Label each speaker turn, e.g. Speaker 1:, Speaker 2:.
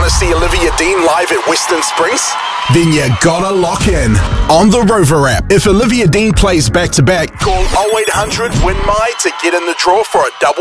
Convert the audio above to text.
Speaker 1: to see Olivia Dean live at Western Springs? Then you gotta lock in on the Rover app. If Olivia Dean plays back-to-back, call 0800 WIN MY to get in the draw for a double